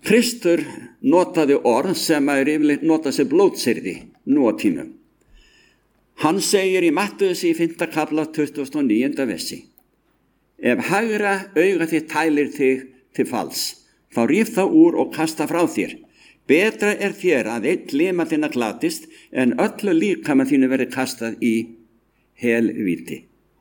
Kristur notaði orð sem yfirleitt notað sem blótsyrði nú á tímum. Hann segir í Mattheus í 5. kafla 29. versi: Ef hægra auga þitt tælir þig til falls, þá ríf það úr og kasta frá þér. Betra er þér að einn lima þinna glatist en öllu líkama þínu verði kastað í helvíti.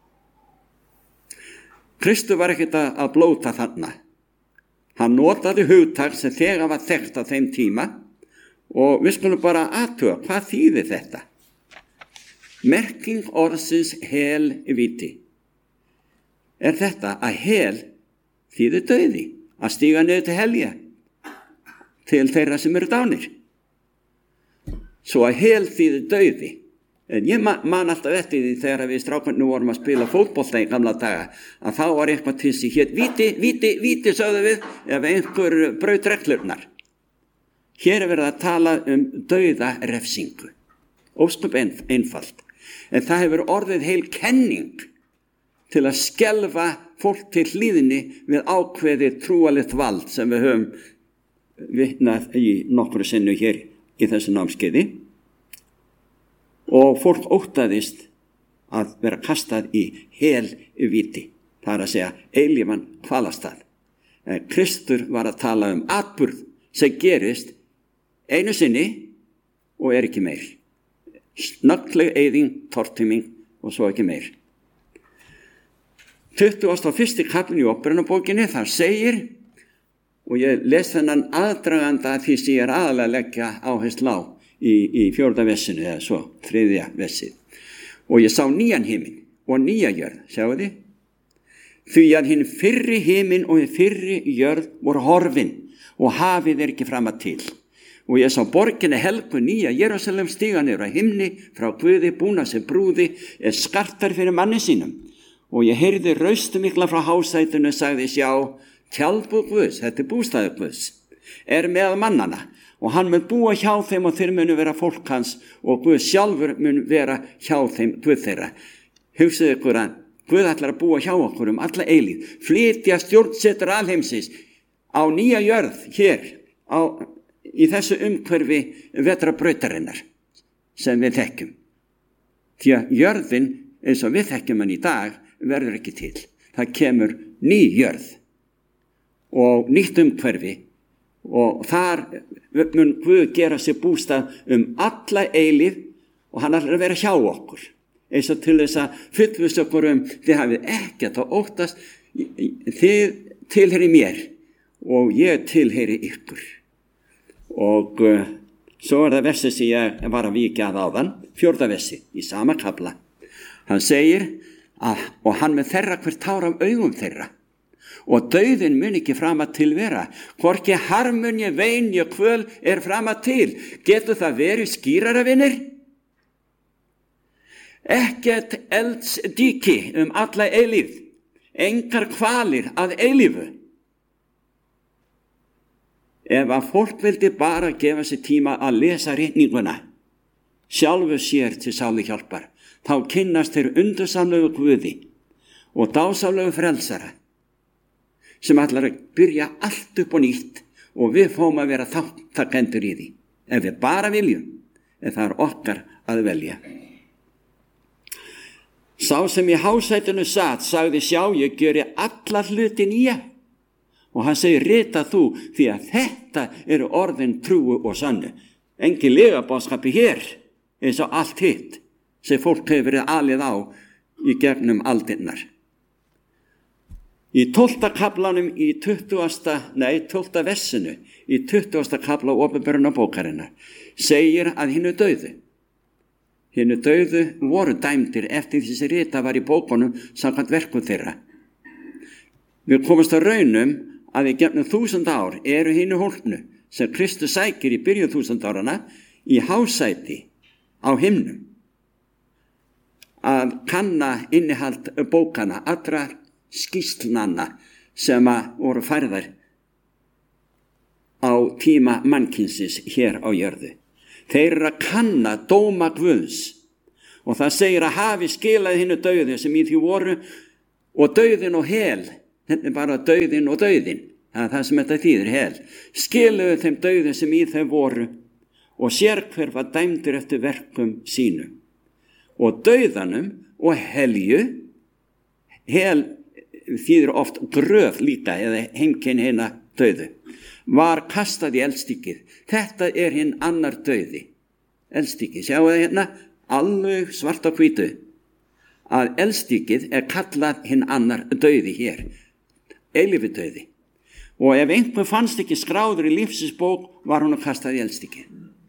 Kristur var ekkert að blóta þarna. Hann notaði hugtak sem þegar var þekkt á þeim tíma og við skulum bara athuga hvað þýðir þetta. Merking orðsins helvíti er þetta að hel þýðir dauði, að stíga niður til helja, til þeirra sem eru dánir. Svo að hel þýðir dauði. En ég man alltaf eftir því þegar við strákarnir vorum að spila fótbolta í gamla daga, að þá var eitthvað til sig hér, víti, sögðu við, ef einhver braut reglurnar. Hér er verið að tala dauða refsingu. Ósköp einfalt. En það hefur orðið heil kenning til að skelfa fólk til hlýðinni við ákveðið trúalegt vald sem við höfum vitnað í nokkru sinnu hér í þessu námskeiði. Og fólk óttaðist að vera kastað í helvíti, það er að segja eilífan hvalastað. En Kristur var að tala atburð sem gerist einu sinni og er ekki meir. Snöggleg eyðing, tortíming og svo ekki meir. 21. kaplinn í Óperunarbókinni, þar segir, og ég les þennan aðdraganda því sem ég er aðalega að leggja áherslu á í 4. versinu eða svo, 3. versið. Og ég sá nýjan himinn og nýja jörð, sjáu þið? Því að hinn fyrri himinn og hinn fyrri jörð voru horfin og hafið er ekki framar til. Og ég sá borginni helgu nýja Jerúsalem stíga niður á himni frá Guði, búna sem brúði, skartar fyrir manni sínum. Og ég heyrði raustu mikla frá hásætinu, sagði, sjá, tjaldbúð Guðs, þetta er bústaður Guðs, er með mannana. Og hann mun búa hjá þeim og þeir munu vera fólk hans og Guð sjálfur mun vera hjá þeim Guð þeirra. Hugsaðu ykkur að Guð ætlar að búa hjá okkur alla eilíð, flytja stjórnsetur alheimsins á nýja jörð hér í þessu umhverfi vetrarbrautarinnar sem við þekkjum. Því að jörðin eins og við þekkjum hann í dag verður ekki til. Það kemur ný jörð og nýtt umhverfi og þar mun Guð gera sér bústað alla eilíð og hann ætlar að vera hjá okkur. Eins og til þess að fullvissa okkur þið hafið ekkert að óttast, þið tilheyri mér og ég tilheyri ykkur. Og svo er það versið sem ég var að víkja að áðan, 4. versi í sama kafla. Hann segir og hann mun þerra hvert tár af augum þeirra. Og dauðin mun ekki frama til vera, hvorki harmun ég vein ég kvöl er frama til. Getur það verið skýrara, vinir? Ekkert eldsdýki alla eilífð, engar kvalir að eilífu. Ef að fólk vildi bara gefa sér tíma að lesa ritninguna, sjálfu sér til sáli hjálpar, þá kynnast þeir undursamlegu Guði og dásamlegu frelsara, sem ætlar að byrja allt upp og nýtt og við fáum að vera þáttakendur í því, ef við bara viljum, en það er okkar að velja. Sá sem í hásætinu sat, sagði, sjá, ég gjöri alla hluti nýja. Og hann segir, rita þú, því að þetta eru orðin trúu og sannu. Engin legabóðskapi hér, eins og allt hitt, sem fólk hefur verið alið á í gegnum aldirnar. Í 12. kaflanum í 12. versinu, í 20. kafla Óperunarbókarinnar, segir að hinnu dauðu voru dæmdir eftir því sem rita var í bókunum samkvæmt verkum þeirra. Við komumst að raunum að í gegnum 1000 ár eru hinnu hólpnu sem Kristus sækir í byrjun 1000 árana í hásæti á himnum að kanna innihald bókana, allra skýrslnanna sem voru færðar á tíma mannkynsins hér á jörðu. Þeir eru að kanna dóma Guðs og það segir að hafi skilað hinnu dauðu sem í því voru og dauðin og hel, þetta er bara dauðin og dauðin, það er það sem þetta þýðir, hel, skiluðu þeim dauði sem í þeim voru og sérhver var dæmdur eftir verkum sínu. Og dauðanum og helju, hel þýðir oft gröf líka eða heimkynni hina dauðu, var kastað í eldstykkið. Þetta er hinn annar dauði, eldstykkið. Sjáu það hérna, alveg svart á hvítu, að eldstykkið er kallað hinn annar dauði hér, eilífi dauði. Og ef einhver fannst ekki skráður í lífsins bók, var hún að kastað í eldstykkið.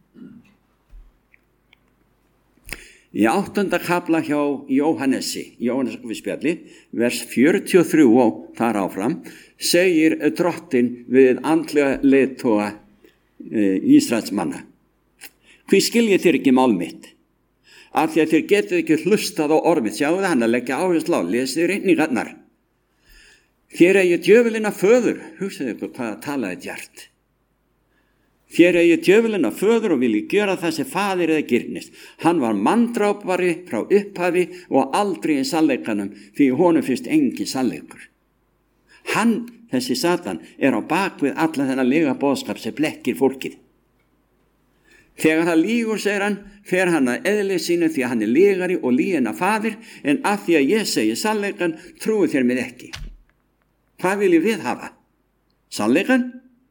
Í 8. kafla hjá Jóhannesi, Jóhannesarguðspjalli, vers 43 og þar áfram, segir drottinn við andlega leiðtoga Ísraelsmanna: hví skiljið þér ekki mál mitt? Af því að þér getið ekki hlustað á orð mitt. Sjáu það, hann að leggja áherslu á, lesið reikningarnar. Þér eigið djöfulinn að föður, hugsaðu ykkur hvað að talaði djart. Þér eigið djöfulinn að föður og viljið gjöra það sem faðir eða girnist. Hann var manndrápari frá upphafi og aldrei í sannleikanum, því honum finnst engin sannleikur. Hann, þessi Satan, er á bakvið alla þennan lega boðskap sem blekkir fólkið. Þegar hann lýgur, segir hann, fer hann að eðli sínu því að hann er lygari og lýgina faðir, en af því að ég segi sannleikan, trúi þér mig ekki. Hvað viljum við hafa? Sannleikan?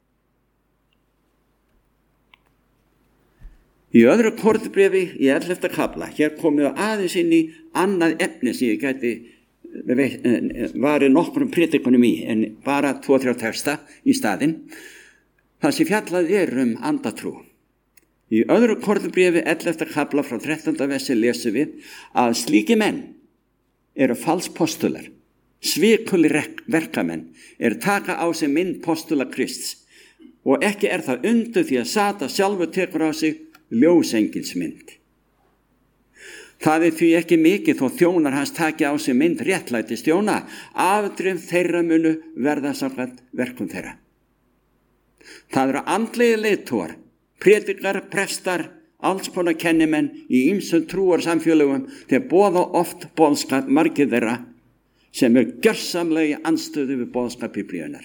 Í öðru Korintubréfi í 11. kafla, hér komum við aðeins inn í annað efni sem ég gæti varið nokkrum predikunum í, en bara 2-3 texta í staðinn, þar sem fjallað andatrú. Í öðru Korintubréfi 11. kafla frá 13. versi lesum við að slíki menn eru falspostular, svikulir verkamenn, taka á sig mynd postula Krists, og ekki er það undur því að Satan sjálfur tekur á sig ljósengilsmynd. Það er því ekki mikið þó þjónar hans taki á sig mynd réttlætis þjóna, afdrif þeirra munu verða samkvæmt verkum þeirra. Það eru andlegir leiðtogar, predikar, prestar, alls konar kennimenn í ýmsum trúarsamfélögum, þeir boða oft boðskap margir þeirra sem er gjörsamlega í andstöðu við boðskap Biblíunnar.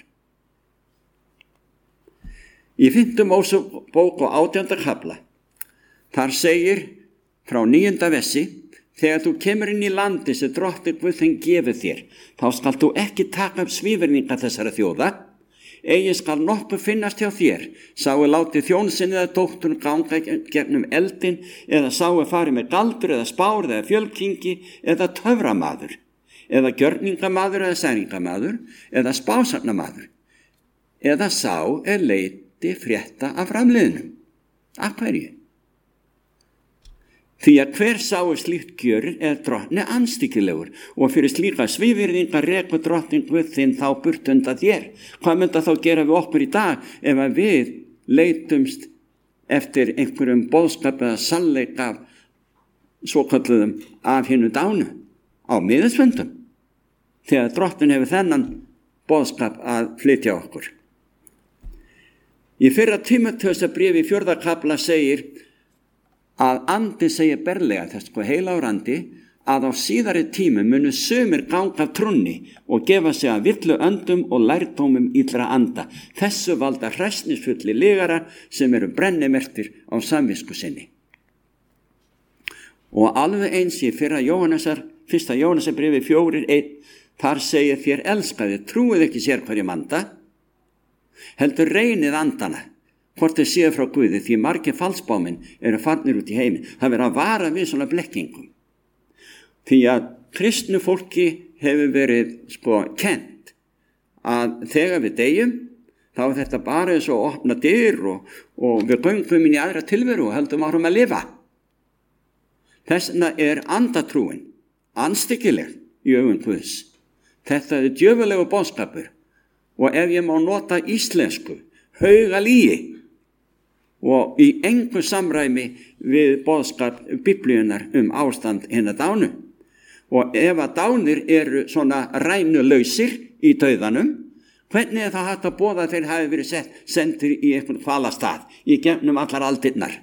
Í 5. Mósebók og 18. kafla, þar segir frá 9. versi: þegar þú kemur inn í landi sem drottinn Guð þinn gefur þér, þá skalt þú ekki taka upp svívirðinga þessara þjóða, eigi skal nokkuð finnast hjá þér, sáu láti þjón sinn eða dóttur ganga gegnum eldin, eða sáu farið með galdur eða spár eða fjölkingi eða töframaður, eða gjörningamaður eða særingamaður, eða spásagnamaður, eða sá leiti frétta af framliðnum. Af hverju? Því að hver sáu slíkt gjörir drottni anstíkilegur, og fyrir slíka svívirðingar rekur drottinn Guð þinn þá burt undan þér. Hvað myndi þá gera við okkur í dag ef að við leitumst eftir einhverjum boðskap eða sannleika svokölluðum af hinnu dánu á miðilsfundum, þegar drottinn hefur þennan boðskap að flytja okkur? Í 1. Tímóteusarbréfi í 4. kafla segir að andi segir berlega, þess hvað heilagur andi, að á síðari tímum munu sumir ganga af trúnni og gefa sig að villu öndum og lærdómum illra anda. Þessu valda hræsnisfulli lygarar sem eru brennimerktir á samvisku sinni. Og alveg eins í 1. Jóhannesarbréfi 4:1, þar segir: þér elskaði, trúið ekki sér hverjum anda, heldur reynið andana, hvort þið séu frá Guði, því margir falsbáminn eru farnir út í heiminn. Það verður að vara við svona blekkingum. Því að kristnu fólki hefur verið kennt að þegar við deyjum, þá er þetta bara eins og opna dyr og við göngum inn í aðra tilveru og heldum áfram að lifa. Þess vegna er andatrúin andstyggileg í augum Guðs. Þetta er djöfulegu boðskapur, og ef ég má nota íslensku, hauga lygi, og í engu samræmi við boðskap Biblíunnar ástand hinna dánu. Og ef að dánir eru svona rænulausir í dauðanum, hvernig er það hægt að boða að þeir hafi verið sendir í einhvern hvalastað í gegnum allar aldirnar?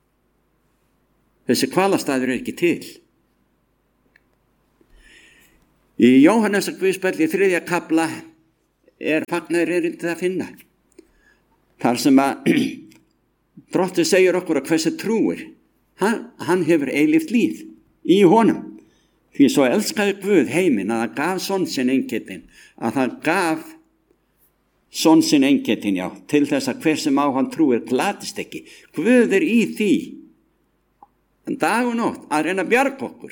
Þessi hvalastaður er ekki til. Í Jóhannesarguðspjalli í 3. kafla fagnaðarerindið að finna. Þar sem að Drottinn segir okkur að hversu trúir, hann hefur eilíft líf í honum. Því svo elskaði Guð heiminn að það gaf son sinn eingetinn, til þess að hver sem á hann trúir glatist ekki. Guð í því, dag og nótt, að reyna að bjarga okkur.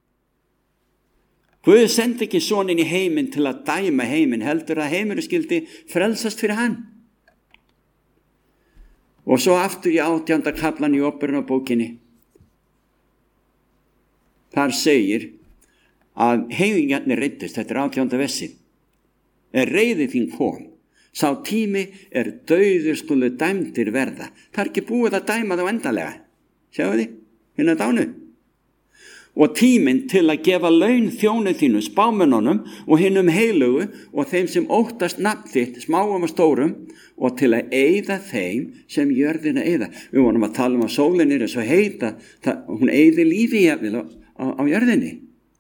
Guð sendi ekki soninn í heiminn til að dæma heiminn, heldur að heimurinn skyldi frelsast fyrir hann. Og svo aftur í 18. kaflan í Óperunnarbókinni. Þar segir að heiðingarnir reiddust, þetta 18. versið. Reiði þín kom, sá tími dauður skulu dæmdir verða. Það ekki búið að dæma þá endanlega. Sjáu þið, hérna dánu. Og tíminn til að gefa laun þjónu þínu, spámennunum og hinum heilugu og þeim sem óttast nafn þitt, smáum og stórum, og til að eyða þeim sem jörðina eyða. Við vorum að tala að sólin svo heita, hún eyði lífi jafnvel á jörðinni.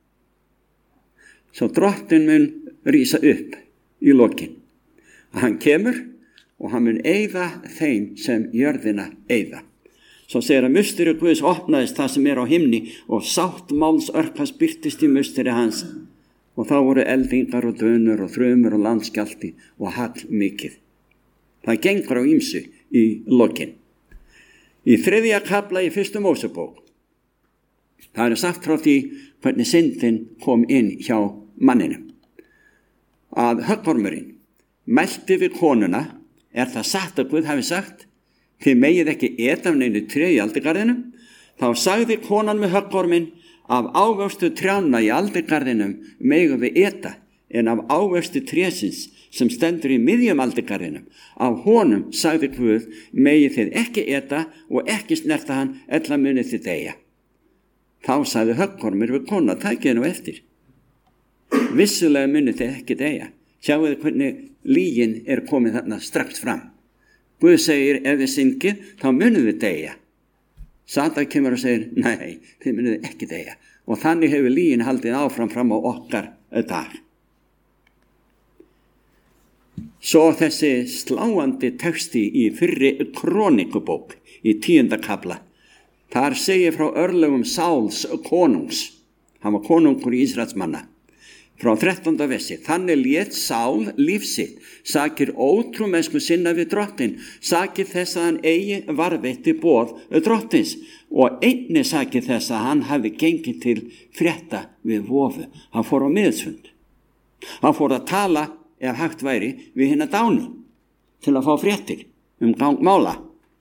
Svo Drottinn mun rísa upp í lokin. Hann kemur og hann mun eyða þeim sem jörðina eyða. Svo segir að musteri Guðs opnaðist það sem á himni og sátt máls örkans birtist í musteri hans. Og þá voru eldingar og dönur og þrumur og landskjálfti og hall mikið. Það gengur á ýmsu í lokin. Í 3. kafla í 1. Mósebók. Það sagt frá því hvernig syndin kom inn hjá manninum. Að höggormurinn mælti við konuna, það satt að Guð hafi sagt, þið megið ekki eta af neinu tré í aldigarðinum, þá sagði konan með höggorminn, af ávöxtu trjánna í aldigarðinum megum við eta, en af ávöxtu trésins sem stendur í miðjum aldigarðinum, af honum sagði Guð, megið þið ekki eta og ekki snerta hann, ella munið þið deyja. Þá sagði höggormur við kona, takið nú eftir. Vissulega munið þið ekki deyja. Sjáu þið hvernig lygin komið þarna strax fram. Guð segir, ef þið syngið, þá munið þið deyja. Satan kemur og segir, nei, þið munið ekki deyja. Og þannig hefur lygin haldið áfram fram á okkar dag. Svo þessi sláandi texti í fyrri Krónikubók í 10. kafla. Þar segir frá örlögum Sáls konungs. Hann var konungur í Ísraels manna. Frá 13. versi, þannig lét Sál líf sitt, sakir ótrúmennsku sinna við Drottinn, sakir þess að hann eigi varðveitti boð Drottins og einnig sakir þess að hann hafi gengið til frétta við vofu. Hann fór á miðsfund. Hann fór að tala, ef hægt væri, við hina dánu til að fá fréttir gang mála.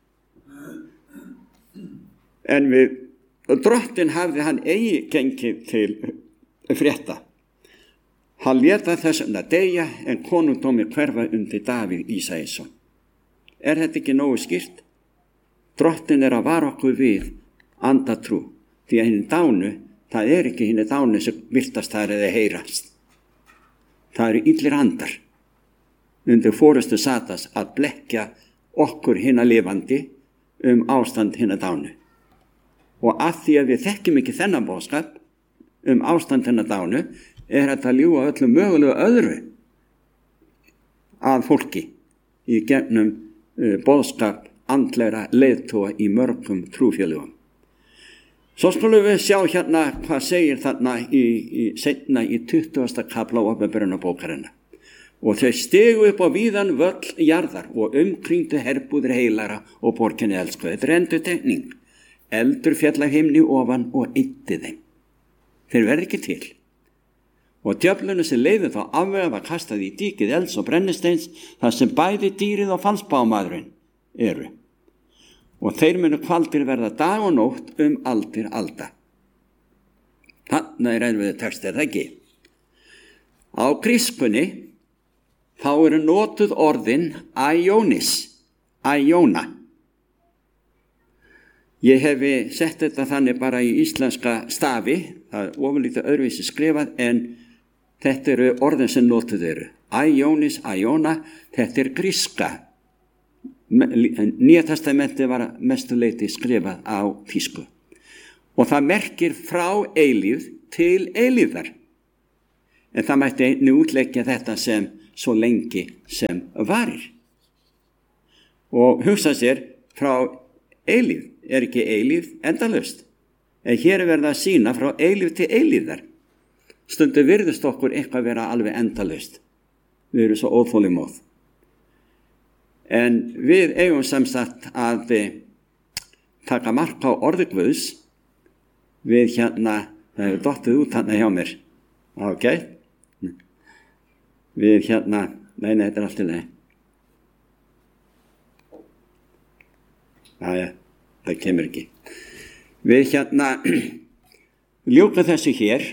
En við Drottinn hafði hann eigi gengið til frétta. Hann léta þess að deyja en konungdómi hverfa undir Davíð Ísæsson. Þetta ekki nógu skýrt? Drottinn að vara okkur við andatrú, því að hinn dánu, það ekki hinn dánu sem virtast þar eða heyrast. Það illir andar undir forystu Satans að blekkja okkur hinna lifandi ástand hinna dánu. Og að því að við þekkjum ekki þennan boðskap ástand hinna dánu, þetta að ljúga öllum mögulegu öðru að fólki í gegnum boðskap andlegra leiðtoga í mörgum trúfélögum. Svo skulum við sjá hérna hvað segir þarna seinna í 20. kafla Óperunnarbókarinnar. Og þau stigu upp á víðan völl jarðar og umkringdu herbúðir heilara og borginni elsku. Þetta endurtekning. Eldur féll af himni ofan og eyddi þeim. Þeir verði ekki til. Og djöflunum sem leiði þá afvega var kastað í dýkið elds og brennisteins þar sem bæði dýrið og falsbámaðurinn eru. Og þeir munu kvaldir verða dag og nótt aldir alda. Þannig erfiður texti, það ekki? Á grískunni þá eru notuð orðin aiónis, aióna. Ég hefi sett þetta þannig bara í íslenska stafi, það ofurlítið öðruvísi skrifað, en þetta eru orðin sem notuð eru. Aiónis, aióna, þetta gríska. Nýja testamenti var mestu leyti skrifað á þýsku. Og það merkir frá eilífð til eilífðar. En það mætti einnig útleggja þetta sem svo lengi sem varir. Og hugsa sér frá eilíf, er ekki eilíf endalaust? En hér er verið að sýna frá eilíf til eilífðar. Stundum virðist okkur eitthvað vera alveg endalaust. Við erum svo óþolinmóð. En við eigum sem sagt að taka mark á orði Guðs. Við það hefur dottið út hjá mér. Ok? Við nei, þetta er allt í lagi. Jæja, það kemur ekki. Við ljúka þessu hér.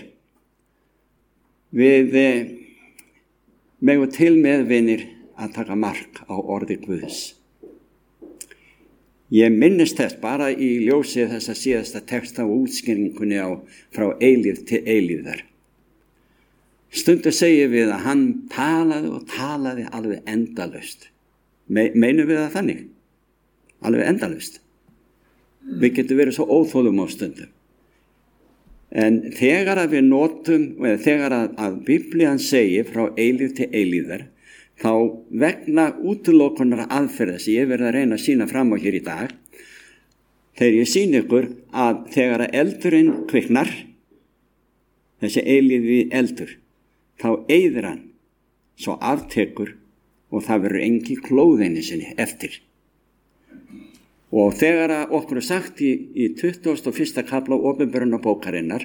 Við megum til með vinir að taka mark á orði Guðs. Ég minnist þess bara í ljósi þessa síðasta texta og útskýringunni frá eilíf til eilífðar. Stundum segjum við að hann talaði og talaði alveg endalaust. Meinum við það þannig? Alveg endalaust. Við getum verið svo óþolum á stundum. En þegar að við notum, eða þegar að Biblían segir frá eilíf til eilífðar, þá vegna útilokunar aðferða sem ég verið að reyna að sýna fram á hér í dag, þegar ég sýni ykkur að þegar að eldurinn kviknar, þessi eilífi eldur, þá eyðir hann, svo aftekur og það verður engin klóðeinu sinni eftir. Og þegar að okkur er sagt í 21. kafla opinberunarbókarinnar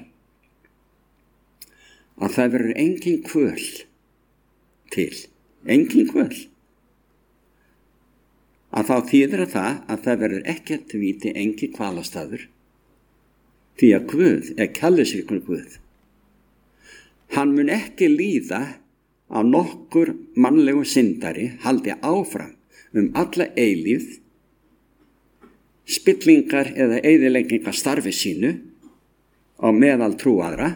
að það verður engin kvöl til, engin kvöl, að þá þýðir að það verður ekkert víti engin kvalastaður, því að Guð er kærleiksríkur Guð. Hann mun ekki líða að nokkur mannlegu syndari haldi áfram alla eilífð, spillingar eða eyðileggingar starfi sínu á meðal trúaðra.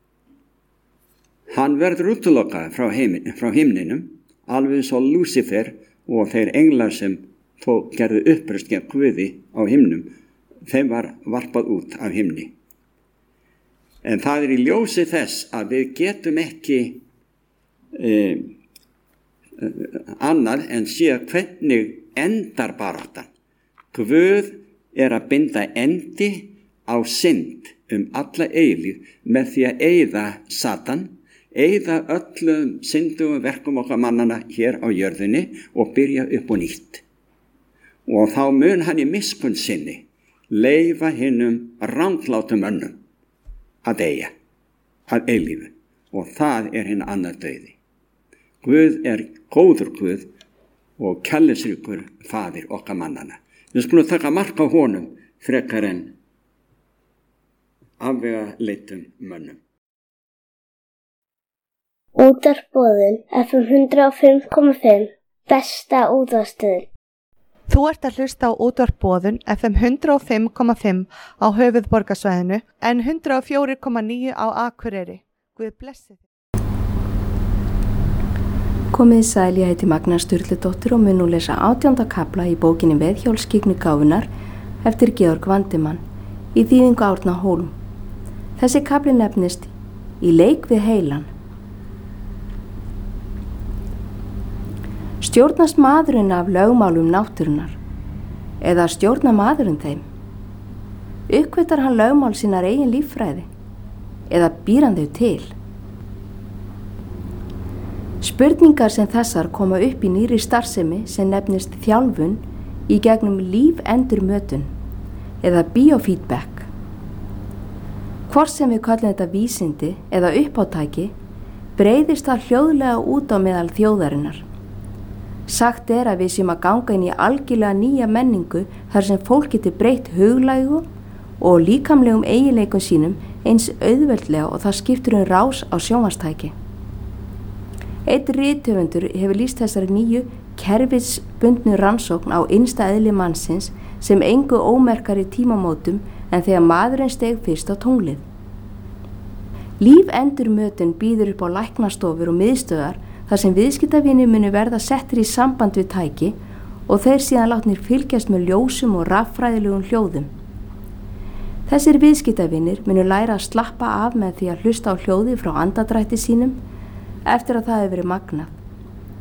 Hann verður útilokaður frá himninum, alveg svo Lúsífer og þeir englar sem gerðu uppreist gegn Guði á himnum, þeim var varpað út af himni. En það í ljósi þess að við getum ekki annað en séð hvernig endar baráttan. Guð er að binda endi á synd alla eilíf með því að eyða Satan, eyða öllum syndugum verkum okkar mannana hér á jörðinni og byrja upp og nýtt. Og þá mun hann í miskunn sinni leyfa hinum ranglátum mönnum að deyja, að eilífu, og það er hinn annar dauði. Guð er góður Guð og kærleiksríkur faðir okkar mannana. Við skulum taka mark á honum frekar en afvegaleitum mönnum. Útvarpsboðun FM 105,5 besta útvarpsstöðin. Þú ert að hlusta á útvarpsboðun FM 105,5 á höfuðborgarsvæðinu en 104,9 á Akureyri. Guð blessi þig. Komið sæl, ég heiti Magna Sturludóttir og mun nú lesa 18. kafla í bókinni Veðhjólsskyggni gáfunnar eftir Georg Vandimann í þýðingu Árna Hólm. Þessi kafli nefnist Í leik við heilan. Stjórnast maðurinn af lögmálum náttúrunnar eða stjórna maðurinn þeim? Uppgötar hann lögmál sínar eigin líffræði eða býr hann þau til? Spurningar sem þessar koma upp í nýrri starfsemi sem nefnist þjálfun í gegnum lífendurmötun eða biofeedback. Hvort sem við kallum þetta vísindi eða uppátæki, breiðist það hljóðlega út á meðal þjóðarinnar. Sagt er að við séum að ganga inn í algjörlega nýja menningu þar sem fólk getur breytt huglægu og líkamlegum eiginleikum sínum eins auðveldlega og það skiptur rás á sjónvarpstæki. Einn rithöfundur hefur lýst þessari nýju kerfisbundnu rannsókn á innsta eðli mannsins sem engu ómerkari tímamótum en þegar maðurinn steig fyrst á tunglið. Lífendurmötun býður upp á læknastofur og miðstöðvar þar sem viðskiptavinir munu verða settir í samband við tæki og þeir síðan látnir fylgjast með ljósum og raffræðilegum hljóðum. Þessir viðskiptavinir munu læra að slappa af með því að hlusta á hljóði frá andadrætti sínum eftir að það hefur verið magnað.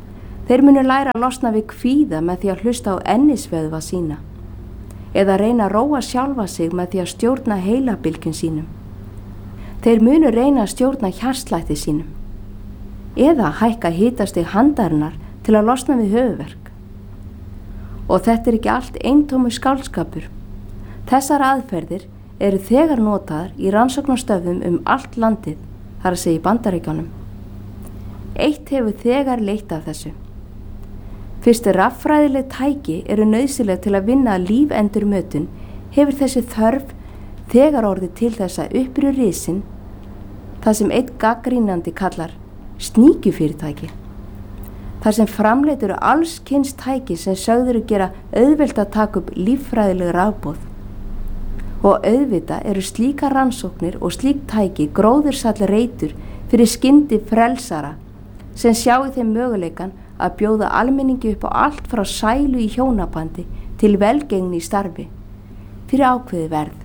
Þeir munu læra að losna við kvíða með því að hlusta á ennisvöðva sína eða reyna að róa sjálfa sig með því að stjórna heilabylgjum sínum. Þeir munu reyna að stjórna hjartslætti sínum eða hækka hitastig handarinnar til að losna við höfuðverk. Og þetta ekki allt eintómur skáldskapur. Þessar aðferðir eru þegar notaðar í rannsóknarstöðvum allt landið, þar að segja í Bandaríkjunum. Eitt hefur þegar leitt af þessu. Fyrst raffræðileg tæki eru nauðsynleg til að vinna lífendurmötun, hefur þessi þörf þegar orðið til þess að uppru risin, það sem einn gaggrínandi kallar sníkjufyrirtæki. Þar sem framleitt eru alls kyns tæki sem sögður gera auðvelt að taka upp líffræðileg rafboð. Og auðvitað eru slíka rannsóknir og slík tæki gróðursall reitur fyrir skyndi frelsara sem sjá í þeim möguleikan að bjóða almenningi upp á allt frá sælu í hjónabandi til velgengni í starfi fyrir ákveði verð.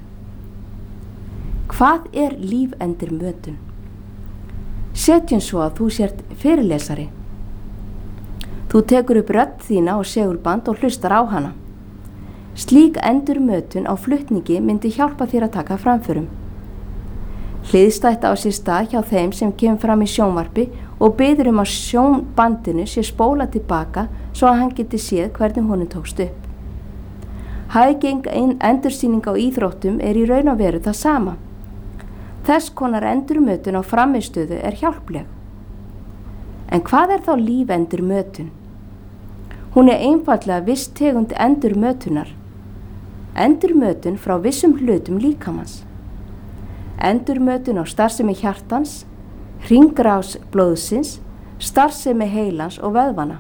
Hvað er lífendurmötun? Setjum svo að þú sért fyrirlesari. Þú tekur upp rödd þína og segulband og hlustar á hana. Slík endurmötun á flutningi myndi hjálpa þér að taka framförum. Hliðstætt á sér stað hjá þeim sem kemur fram í sjónvarpi og biður að sjónbandinu sé spóla tilbaka svo að hann geti séð hvernig honum tókst upp. Hægeng endursýning á íþróttum í raun og veru það sama. Þess konar endurmötun á frammistöðu hjálpleg. En hvað þá lífendurmötun? Hún einfaldlega viss tegund endurmötunar. Endurmötun frá vissum hlutum líkamans. Endurmötun á starfsemi hjartans, hringrás blóðsins, starfsemi heilans og vöðvana.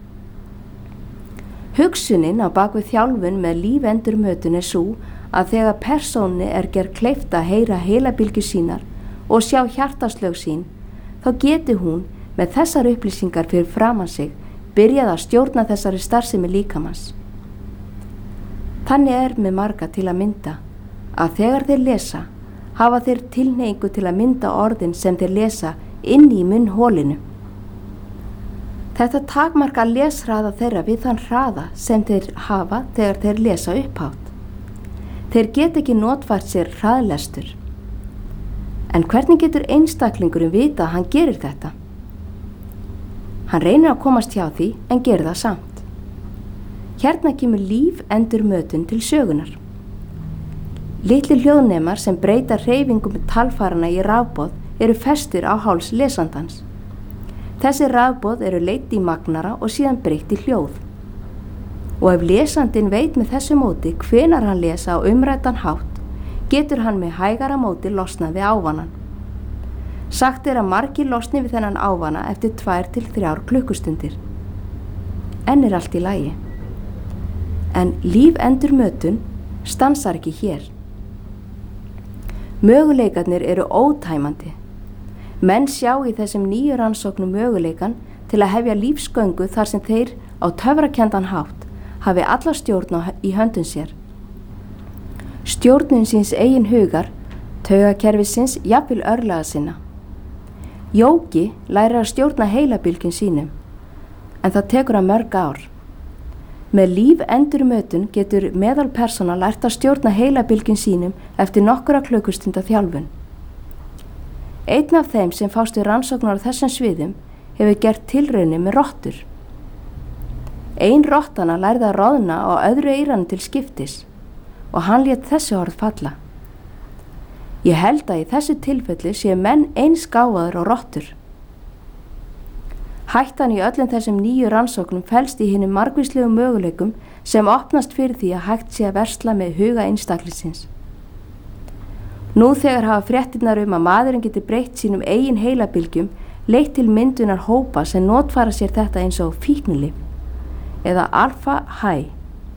Hugsunin á bakvið þjálfun með lífendurmötun sú að þegar persónu gerð kleift að heyra heilabylgjur sínar og sjá hjartaslög sín, þá geti hún með þessar upplýsingar fyrir framan sig byrjað að stjórna þessari starfsemi líkamans. Þannig með marga til að mynda að þegar þeir lesa, hafa þeir tilhneigingu til að mynda orðin sem þeir lesa inn í munnholinu. Þetta takmarka leshraða þeirra við þann hraða sem þeir hafa þegar þeir lesa upphátt. Þeir geta ekki notfært sér hraðlestur. En hvernig getur einstaklingurinn vita að hann gerir þetta? Hann reynir að komast hjá því en gerir það samt. Hérna kemur lífendurmötun til sögunar. Litli hljóðnemar sem breyta hreyfingum talfærana í rafboð eru festir á háls lesandans. Þessi rafboð eru leidd í magnara og síðan breytt í hljóð. Og ef lesandinn veit með þessu móti hvenær hann lesa á umræddan hátt, getur hann með hægara móti losnað við ávanan. Sagt að margir losni við þennan ávana eftir 2 til 3 klukkustundir. En allt í lagi. En lífendurmötun stansar ekki hér. Möguleikarnir eru ótæmandi. Menn sjá í þessum nýju rannsóknum möguleikan til að hefja lífsgöngu þar sem þeir á töfrakenndan hátt hafi alla stjórn í höndum sér. Stjórnun síns eigin hugar, taugakerfisins, jafnvel örlaga sinna. Jógi lærir að stjórna heilabylgjum sínum, en það tekur mörg ár. Með lífendurmötun getur meðalpersóna lært að stjórna heilabylgjum sínum eftir nokkura klukkustunda þjálfun. Einn af þeim sem fást við rannsóknar á þessum sviðum hefur gert tilraunir með rottur. Ein rottana lærði að roðna á öðru eyranu til skiptis og hann lét þessi orð falla. Ég held að í þessu tilfelli séu menn eins gáfaðir og rottur. Hættan í öllum þessum nýju rannsóknum felst í hinum margvíslegu möguleikum sem opnast fyrir því að hægt sé að versla með huga einstaklingsins. Nú þegar hafa fréttirnar að maðurinn geti breytt sínum eigin heilabylgjum leitt til myndunar hópa sem notfæra sér þetta eins og fíknilyf eða alfa-hæ.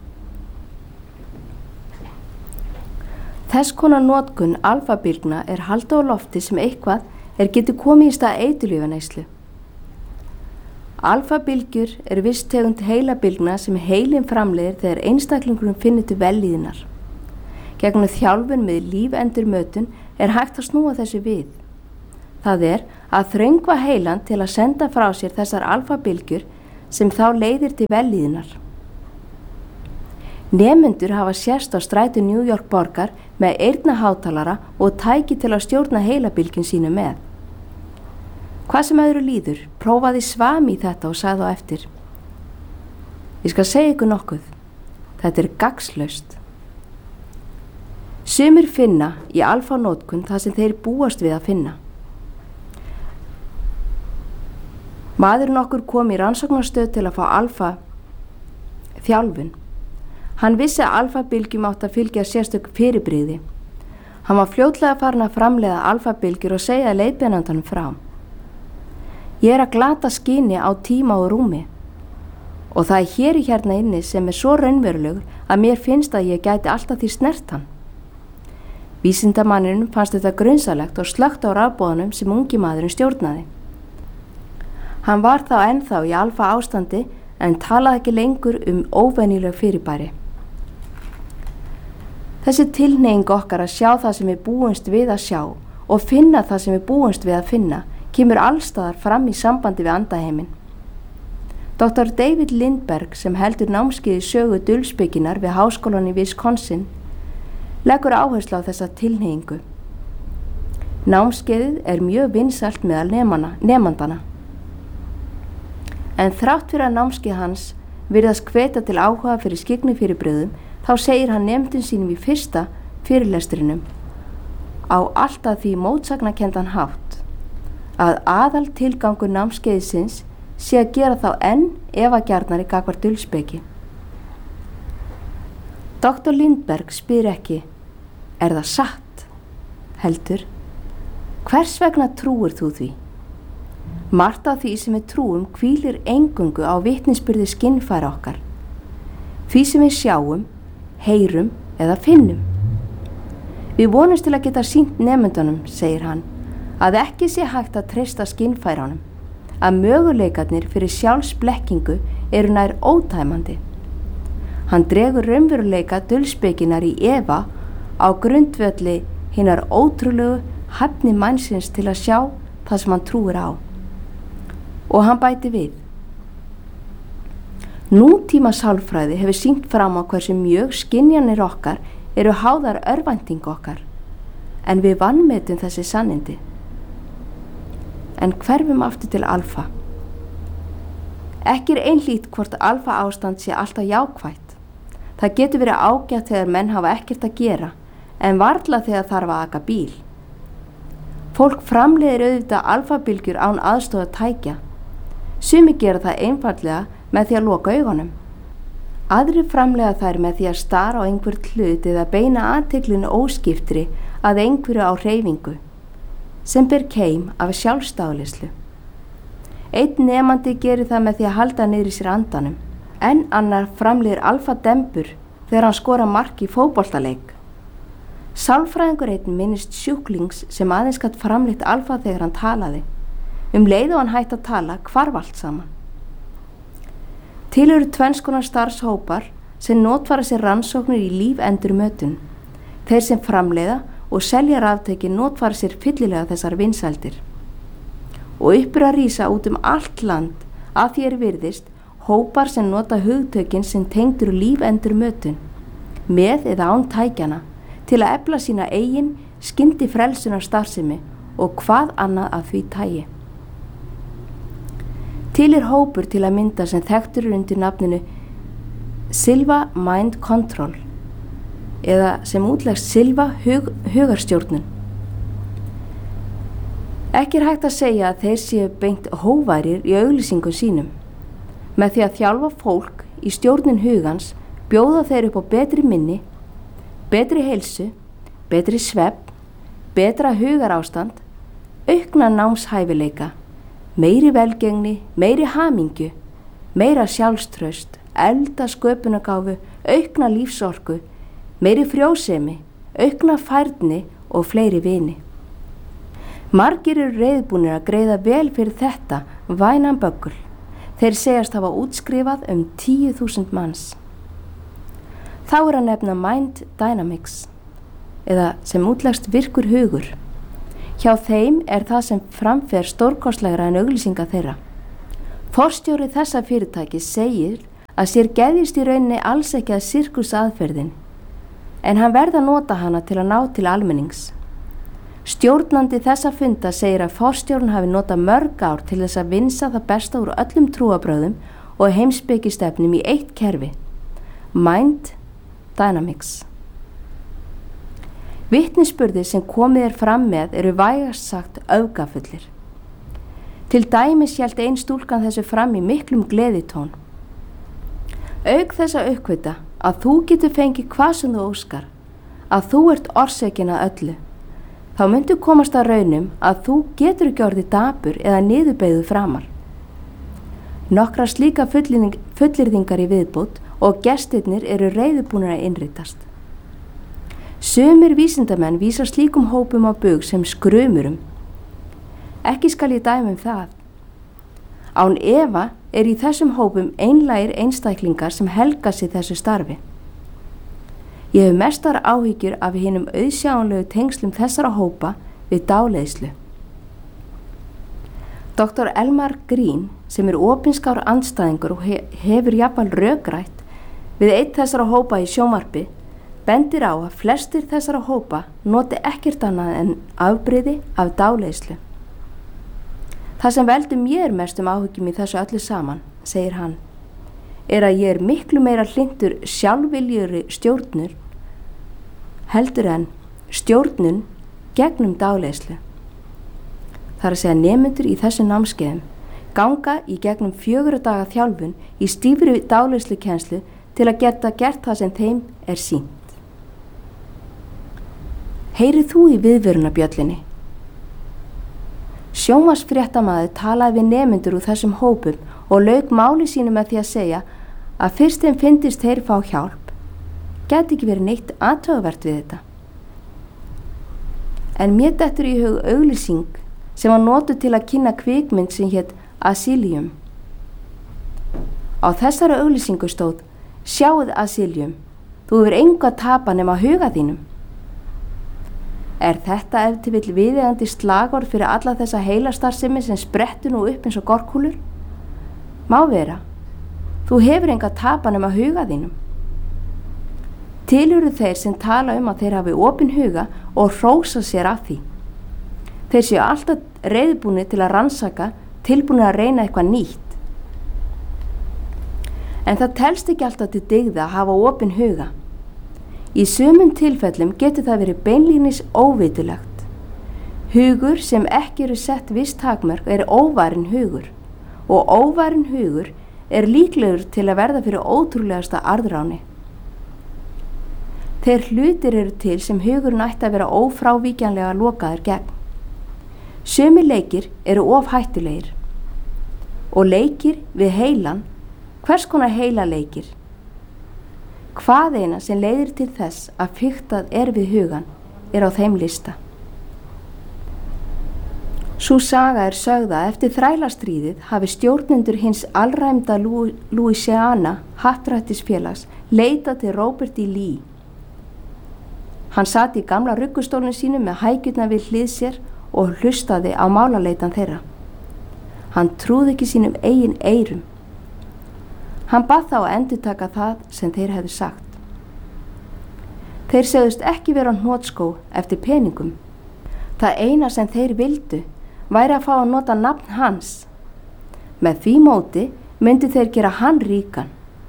Þess konar notkun alfa-bylgna halda á lofti sem eitthvað getur komið í stað eiturlyfjaneyslu. Alfa-bylgjur viss tegund heilabylgna sem heilinn framleiðir þegar einstaklingurinn finnur til vellíðunar. Gegnum þjálfun með lífendurmötun hægt að snúa þessu við. Það að þröngva heilan til að senda frá sér þessar alfa-bylgjur sem þá leiðir til vellíðunar. Nemendur hafa sést á stræti New York borgar með eyrnahátalara og tæki til að stjórna heilabylgjum sínu með. Hvað sem öðru líður, prófaði Svami þetta og sagði á eftir: Ég skal segja ykkur nokkuð, þetta gagnslaust. Sumir finna í alfa-notkun það sem þeir búast við að finna. Maðurinn okkur kom í rannsóknarstöð til að fá alfa-þjálfun. Hann vissi að alfa-bylgjum átt að fylgja sérstök fyrirbrigði. Hann var fljótlega farin að framleiða alfa-bylgjur og segja leiðbeinandanum frá. Ég að glata skyni á tíma og rúmi og það hér í hérna inni sem svo raunverulegur að mér finnst að ég gæti alltaf því snert hann. Vísindamannurinn fannst þetta grunsalegt og slökkt á rafboðanum sem ungi maðurinn stjórnaði. Hann var þá ennþá í alfa ástandi en talaði ekki lengur óvenjuleg fyrirbæri. Þessi tilhneiging okkar að sjá það sem við búumst við að sjá og finna það sem við búumst við að finna kemur allstaðar fram í sambandi við andaheiminn. Dr. David Lindberg sem heldur námskeið í sögu dulspekinnar við háskólann í Wisconsin leggur áherslu á þessa tilhneigingu. Námskeiðið mjög vinsælt meðal nemandana. En þrátt fyrir að námskeið hans virðast hvetja til áhuga fyrir skyggni-fyrirbrigðum, þá segir hann nemendum sínum í fyrsta fyrirlestrinum á alltaf því mótsagnakenndan hátt að aðal tilgangur námskeiðsins sé að gera þá enn efagjarnari gagnvart dulspeki. Dr. Lindberg spyr ekki: Er það satt? Heldur: Hvers vegna trúir þú því? Margt af því sem við trúum hvílir eingöngu á vitnisburði skynfæra okkar, því sem við sjáum, heyrum eða finnum. Við vonumst til að geta sýnt nemendunum, segir hann, að ekki sé hægt að treysta skynfæranum, að möguleikarnir fyrir sjálfsblekkingu nær ótæmandi. Hann dregur raunveruleika dulspekinnar í efa á grundvelli hinnar ótrúlegu hæfni mannsins til að sjá það sem hann trúir á. Og hann bæti við: Nútíma sálfræði hefur sýnt fram á hversu mjög skynjanir okkar háðar örvæntingu okkar, en við vanmetum þessi sannindi. En hverfum aftur til alfa. Ekki einhlítt hvort alfa ástand sé alltaf jákvætt. Það getur verið ágætt þegar menn hafa ekkert að gera, en varla þegar þarf að aka bíl. Fólk framleiðir auðvitað alfabylgjur án aðstoðar tækja. Sumir gera það einfaldlega með því að loka augunum. Aðrir framleiða þær með því að stara á einhvern hlut eða beina athyglinu óskiptri að einhverju á hreyfingu, sem ber keim af sjálfsdáðleyslu. Einn nemandi gerir það með því að halda niður í sér andanum, en annar framleiðir alfadembur þegar hann skora mark í fótboltaleik. Sálfræðingur einn minnist sjúklings sem aðeins gat framleitt alfa þegar hann talaði. Leið og hann hætti að tala hvarf allt saman. Til eru tvenns konar starfshópar sem notfæra sér rannsóknir í lífendurmötun. Þeir sem framleiða og selja raftæki notfæra sér fyllilega þessar vinsældir. Og upp að rísa út allt land að því virðist hópar sem nota hugtökin sem tengdur lífendurmötun, með eða án tækjana, til að efla sína eigin skyndi frelsunar starfsemi og hvað annað af því tægi. Til hópur til að mynda sem þekktur undir nafninu Silva Mind Control eða sem útlegst Silva hugarstjórnun. Ekki hægt að segja að þeir séu beint hóværir í auglýsingum sínum. Með því að þjálfa fólk í stjórnun hugans bjóða þeir upp á betri minni, betri heilsu, betri svefn, betra hugarástand, aukna námshæfileika, meiri velgengni, meiri hamingju, meira sjálfstraust, elda sköpunargáfu, aukna lífsorku, meiri frjósemi, aukna færni og fleiri vini. Margir eru reiðbúnir að greiða vel fyrir þetta vænan böggul. Þeir segjast hafa útskrifað 10.000 manns. Þá að nefna Mind Dynamics, eða sem útlegst virkur hugur. Hjá þeim það sem framfer stórkostlegra en auglýsinga þeirra. Forstjóri þessa fyrirtækis segir að sér geðjist í rauninni alls ekki að sirkusaðferðin, en hann verða að nota hana til að ná til almennings. Stjórnandi þessa funda segir að forstjórinn hafi notað mörg ár til þess að vinsa það besta úr öllum trúarbrögðum og heimspekistefnum í eitt kerfi, Mind Dynamics. Vitnisburðir sem komið fram með eru vægast sagt öfgafullir. Til dæmis hélt ein stúlkan þessu fram í miklum gleðitón. Auk þess að uppkvita að þú getur fengið hvað sem þú óskar, að þú ert orsökin að öllu, þá myndu komast að raunum að þú getur ekki orðið dapur eða niðurbeygðu framar. Nokkra slíka fullyrðingar í viðbót og gestirnir eru reiðubúnir að innritast. Sumir vísindamenn vísa slíkum hópum á bug sem skrumurum. Ekki skal ég dæma það. Án efa er í þessum hópum einlægir einstaklingar sem helga sig þessu starfi. Ég hef mestar áhyggjur af hinum auðsjáanlegu tengslum þessara hópa við dáleiðslu. Dr. Elmar Green, sem er opinskár andstæðingur og hefur jafnvel rökrætt við einn þessara hópa í sjónvarpi, bendir á að flestir þessara hópa noti ekkert annað en afbrigði af dáleiðslu. Það sem veldur mér mestum áhyggjum í þessu öllu saman, segir hann, er að ég er miklu meira hlynntur sjálfviljugri stjórnur heldur en stjórnun gegnum dáleiðslu. Það er að segja nemendur í þessu námskeiðum ganga í gegnum 4 daga þjálfun í stífri dáleiðslukennslu til að geta gert það sem þeim er sýnt. Heyrið þú í viðvörunarbjöllinni? Sjónvarpsfréttamaður talaði við nemendur úr þessum hópum og lauk máli sínu með því að segja að fyrst þeim fyndist þeir fá hjálp, gæti ekki verið neitt athugavert við þetta. En mér dettur í hug auglýsing sem var notuð til að kynna kvikmynd sem hét Asylum. Á þessari auglýsingu stóð: Sjáið Asylum, þú hefur engu að tapa nema huga þínum. Er þetta ef til vill viðeigandi slagorð fyrir alla þessa heilastarfsemi sem sprettur nú upp eins og gorkúlur? Má vera. Þú hefur engu að tapa nema huga þínum. Til eru þeir sem tala að þeir hafi opinn huga og hrósa sér af því. Þeir séu alltaf reiðbúnir til að rannsaka, tilbúnir að reyna eitthvað nýtt. En það telst ekki alltaf til dygða að hafa opinn huga. Í sumum tilfellum getur það verið beinlínis óvitulegt. Hugur sem ekki eru sett viss takmörk er óvarin hugur og óvarin hugur er líklegur til að verða fyrir ótrúlegasta arðráni. Þeir hlutir eru til sem hugurinn ætti að vera ófrávíkjanlega lokaður gegn. Sumir leikir eru of hættulegir og leikir við heilan, hvers konar heila leikir? Hvað eina sem leiðir til þess að fiktað er við hugan er á þeim lista. Sú saga er sögð að eftir þrælastríðið hafi stjórnendur hins alræmda Louisiana happdrættisfélags leitað til Robert E. Lee. Hann sat í gamla ruggustólinu sínu með hækjurnar við hlið sér og hlustaði á málaleitan þeirra. Hann trúði ekki sínum eigin eyrum. Hann bað þá að endurtaka það sem þeir hefðu sagt. Þeir segðust ekki vera hnoðskó eftir peningum. Það eina sem þeir vildu væri að fá að nota nafn hans. Með því móti myndi þeir gera hann ríkan.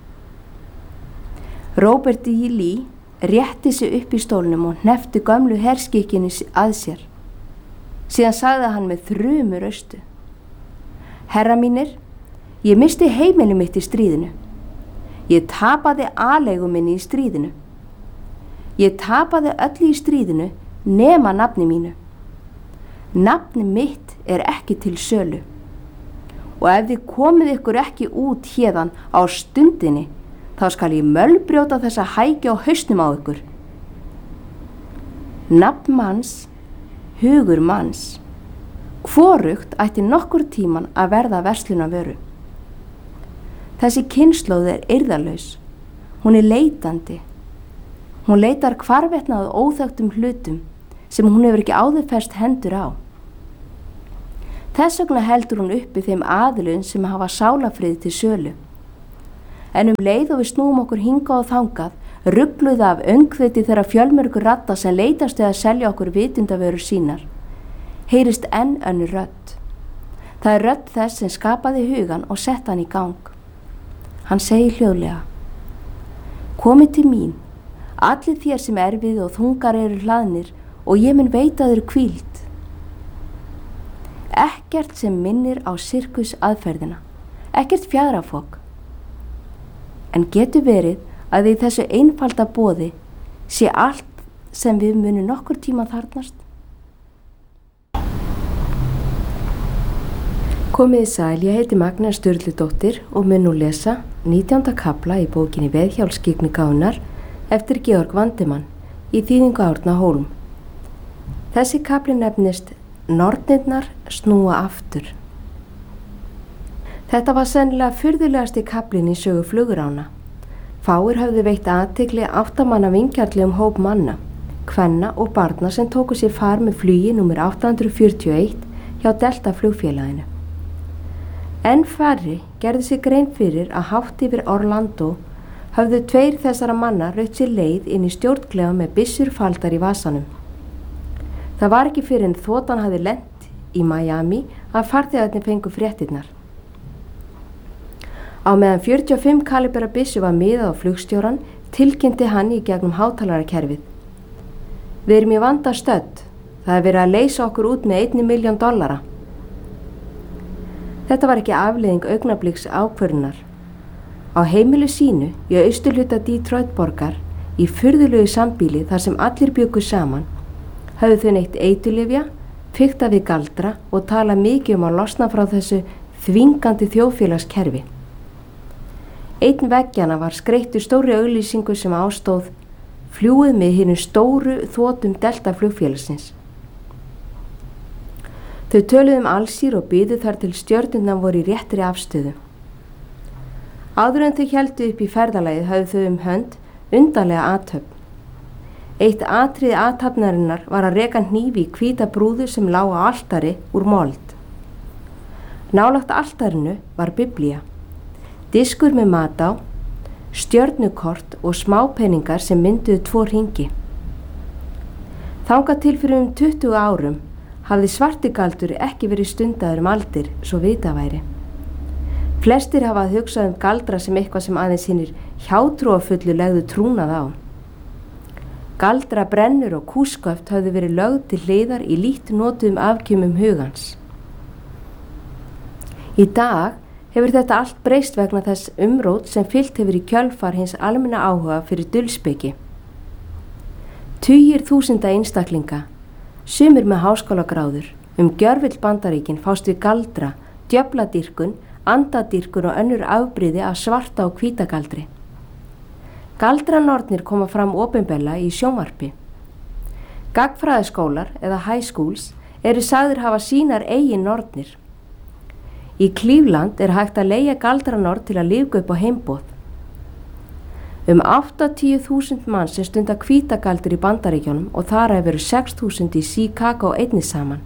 Robert E. Lee rétti sig upp í stólnum og hneppti gömlu herskikkinni að sér. Síðan sagði hann með þrumu röstu: Herra mínir, ég misti heimili mitt í stríðinu. Ég tapaði aleigu minni í stríðinu. Ég tapaði öllu í stríðinu nema nafni mínu. Nafni mitt er ekki til sölu. Og ef þið komið ykkur ekki út hérðan á stundinni, þá skal ég mölbrjóta þessa hækju á hausnum á ykkur. Nafn manns, hugur manns. Hvorugt ætti nokkur tíman að verða verslunarvöru. Þessi kynslóð er eirðarlaus. Hún er leitandi. Hún leitar hvarvetna að óþekktum hlutum sem hún hefur ekki áður fest hendur á. Þess vegna heldur hún uppi þeim aðilum sem hafa sálafrið til sölu. En leið og við snúum okkur hingað og þangað, rugluð af öngþveiti þeirra fjölmörgu radda sem leitast við að selja okkur vitundavörur sínar, heyrist enn önnur rödd. Það er rödd þess sem skapaði hugan og sett hann í gang. Hann segir hljóðlega: Komið til mín, allir þér sem erfið og þungar eru hlaðnir, og ég mun veita þér hvíld. Ekkert sem minnir á sirkus aðferðina, ekkert fjaðrafok. En getur verið að í þessu einfalda boði sé allt sem við munum nokkur tíma þarnast? Komiði sæl, ég heiti Magna Sturludóttir og mun nú lesa 19. kafla í bókinni Veðhjálpskyggni Gánar eftir Georg Vandemann í þýðingu Árna Hólm. Þessi kafli nefnist Nornirnar snúa aftur. Þetta var sennilega furðulegasti kaflinn í sögu flugurána. Fáir höfðu veitt athygli 8 manna vingjarnlegum hóp manna, kvenna og barna sem tóku sér far með flugi númer 841 hjá Delta flugfélaginu. Enn færri gerði sér grein fyrir að hátt yfir Orlando höfðu 2 þessara manna rautt sér leið inn í stjórnklefa með byssur faldar í vasanum. Það var ekki fyrir en þotan hafði lent í Miami að farþegarnir fengu fréttirnar. Á meðan 45 kalibera byssu var miðað á flugstjóran, tilkynnti hann í gegnum hátalarakerfið: Við erum í vanda stödd. Það er verið að leysa okkur út með $1 milljón. Þetta var ekki afleiðing augnabliks ákvörðunar. Á heimilu sínu í austurhluta Detroit borgar, í furðulegu sambýli þar sem allir bjuggu saman, höfðu þau neytt eiturlyfja, fiktað við galdra og talað mikið að losna frá þessu þvingandi þjóðfélagskerfi. Einn veggjanna var skreyttur stórri auglýsingu sem ástóð: Fljúið með hinum stóru þotum Delta flugfélagsins. Þau töluðu allsýr og biðu þar til stjörnurnar voru í réttri afstöðu. Áður en þau héldu upp í ferðalagið höfðu þau hönd undarlega athöfn. Eitt atriði athafnarinnar var að reka hnífi í hvíta brúðu sem lá á altari úr mold. Nálægt altarinu var biblía, diskur með mat á, stjörnukort og smápeningar sem mynduðu 2 hringi. Þangað til fyrir 20 árum hafði svartigaldur ekki verið stundaður aldir, svo vitað væri. Flestir hafa hugsað galdra sem eitthvað sem aðeins hinir hjátrúarfullu legðu trúnað á. Galdra, brennur og kúsköft höfðu verið lögð til hliðar í lítt notuðum afkjumum hugans. Í dag hefur þetta allt breyst vegna þess umrót sem fylgt hefur í kjölfar hins almenna áhuga fyrir dulspeki. Tugir þúsunda einstaklinga, sumir með háskólagráður, gjörvill Bandaríkin fást við galdra, djöfladýrkun, andadýrkun og önnur afbrigði af svarta og hvítagaldri. Galdranornir koma fram opinberlega í sjónvarpi. Gagnfræðaskólar eða high schools eru sagðir hafa sínar eigin nornir. Í Cleveland er hægt að leigja galdranorn til að liðka upp á heimboð. 80.000 manns sem stunda hvítagaldur í Bandaríkjunum og þar hefur 6.000 í Chicago einnig saman.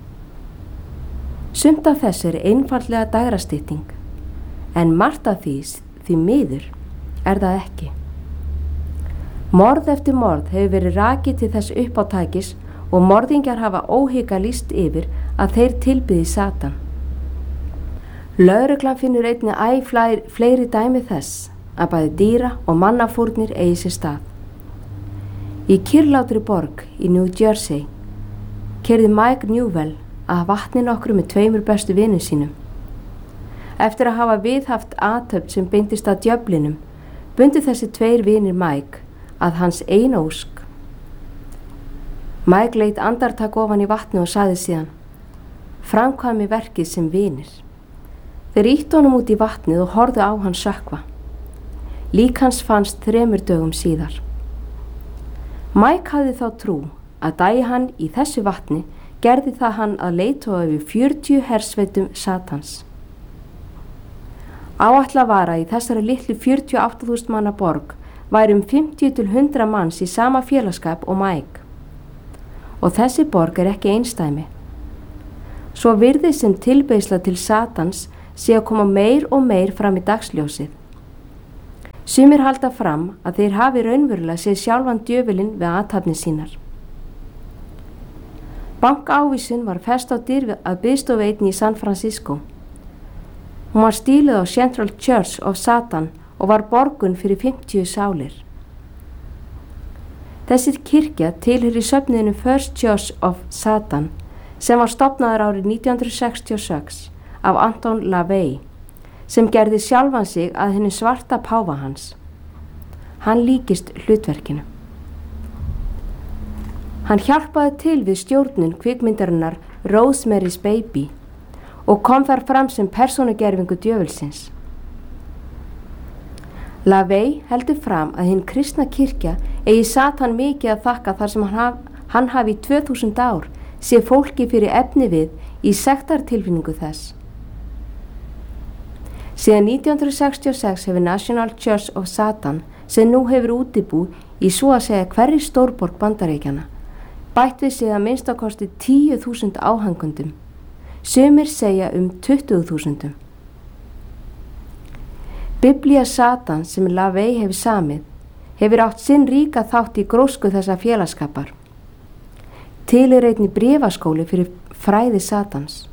Sumt af þess er einfaldlega dægrastytting, en margt af því miður er það ekki. Morð eftir morð hefur verið rakið til þess uppátækis og morðingjar hafa óhygga lýst yfir að þeir tilbiði Satan. Lögreglan finnur einnig fleiri dæmi þess að bæði dýra og mannafórnir eigi sér stað. Í kyrrlátri borg í New Jersey keyrði Mike Newell að vatni nokkru með 2 bestu vinum sínum. Eftir að hafa viðhaft athöfn sem beindist að djöflinum, bundu þessi 2 vinir Mike að hans ein ósk. Mike leit andartak ofan í vatni og sagði síðan: Framkvæmi verkið sem vinir. Þeir ýttu honum út í vatnið og horfðu á hann sökkva. Lík hans fannst 3 dögum síðar. Mike hafði þá trú að dagi hann í þessu vatni gerði það hann að leiðtoga yfir 40 hersveitum Satans. Áætlað var að í þessari litlu 48.000 manna borg væri 50 til 100 manns í sama félagsskap og Mike. Og þessi borg er ekki einstæmi. Svo virðist sem tilbeiðsla til Satans sé að koma meir og meir fram í dagsljósið. Sumir halda fram að þeir hafi raunverulega séð sjálfan djöfulinn við athafnir sínar. Bankaávísun var fest á dyr að biðstofu einni í San Francisco. Hún var stíluð á Central Church of Satan og var borgun fyrir 50 sálir. Þessi kirkja tilheyrir söfnuðinum First Church of Satan sem var stofnaður árið 1966 af Anton LaVey sem gerði sjálfan sig að hinni svarta páfa hans. Hann líkist hlutverkinu. Hann hjálpaði til við stjórnun kvikmyndarinnar Rosemary's Baby og kom þar fram sem persónugervingu djöfulsins. LaVey heldur fram að hinn kristna kirkja eigi Satan mikið að þakka þar sem hann hafi í 2000 ár sé fólki fyrir efni við í sektartilfinningu þess. Síðan 1966 hefur National Church of Satan sem nú hefur útibú í svo að segja hverri stórborg Bandaríkjanna bætt við sig að minnstakosti 10.000 áhangundum. Sumir segja 20.000. Biblía Satan sem LaVey hefur samið hefur átt sinn ríka þátt í grósku þessa félagskapar. Til einnig bréfaskóli fyrir fræði Satans.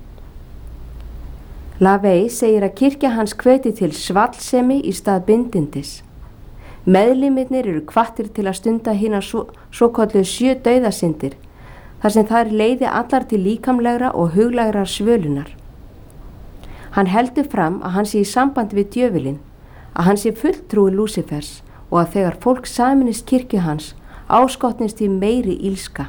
LaVey segir að kirkja hans hveiti til svallsemi í stað bindindis. Meðlimirnir eru hvattir til að stunda hinar svokölluðu 7 dauðasyndir, þar sem þær leiði allar til líkamlegra og huglægrar svölunar. Hann heldur fram að hann sé í sambandi við djöfulinn, að hann sé fulltrúi Lúsifers og að þegar fólk saminist kirkju hans áskotnist í meiri ílska.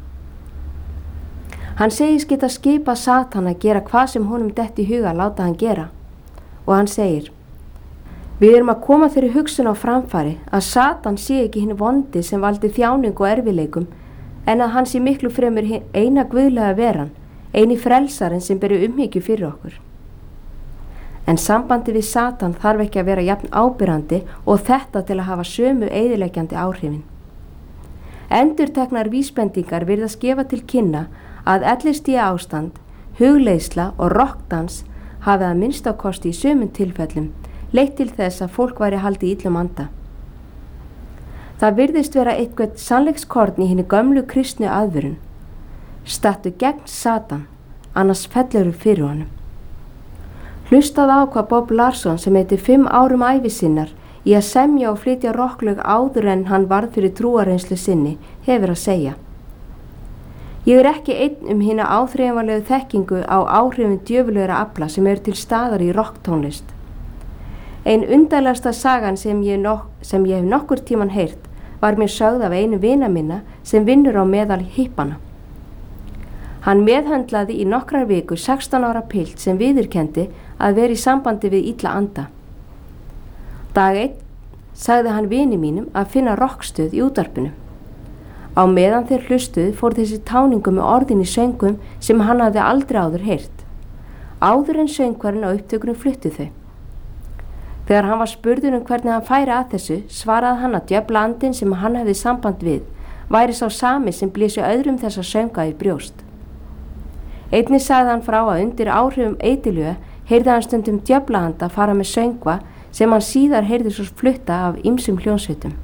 Hann segist geta skipað Satan að gera hvað sem honum detti í huga að láta hann gera og hann segir: Við erum að koma þeirri hugsun á framfæri að Satan sé ekki hinn vondi sem valdi þjáningu og erfileikum en að hann sé miklu fremur eina guðlega veran, eini frelsarinn sem beri umhyggju fyrir okkur. En sambandi við Satan þarf ekki að vera jafn ábyrrandi og þetta til að hafa sömu eyðileggjandi áhrifin. Endurteknar vísbendingar virðast gefa til kynna að ellistíga ástand, hugleiðsla og rockdans hafi að minnstakosti í sumum tilfellum leitt til þess að fólk væri haldið illum anda. Það virðist vera eitthvað sannleikskorn í hinni gömlu kristnu aðvörun. Stattu gegn Satan, annars fellur fyrir honum. Hlustað á hvað Bob Larson sem heitir 5 árum ævi sinnar í að semja og flytja rocklög áður en hann varð fyrir trúarreynslu sinni hefur að segja: Ég er ekki einn hina áþreifanlegu þekkingu á áhrifum djöfulera afla sem eru til staðar í rocktónlist. Ein undarlegasta sagan sem ég hef nokkur tíman heyrt var mér sögð af einu vina minna sem vinnur á meðal hippana. Hann meðhöndlaði í nokkrar vikur 16 ára pilt sem viðurkenndi að vera í sambandi við illa anda. Dag 1 sagði hann vini mínum að finna rockstöð í útvarpinu. Á meðan þeir hlustuð fór þessi táningu með orðin í söngum sem hann hafði aldrei áður heyrt. Áður en söngvarinn á upptökunum fluttu þau. Þegar hann var spurður hvernig hann færi að þessu, svaraði hann að djöflandinn sem hann hefði samband við væri sá sami sem blési öðrum þessa sönga í brjóst. Einnig sagði hann frá að undir áhrifum eitilöga heyrði hann stundum djöflahanda fara með söngva sem hann síðar heyrði svo flutta af ýmsum hljónsveitum.